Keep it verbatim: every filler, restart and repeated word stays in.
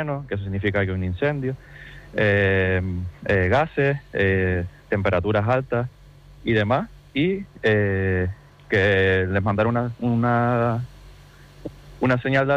terreno, que eso significa que hay un incendio, eh, eh, gases, eh, temperaturas altas y demás, y eh, que les mandaron una, una, una señal de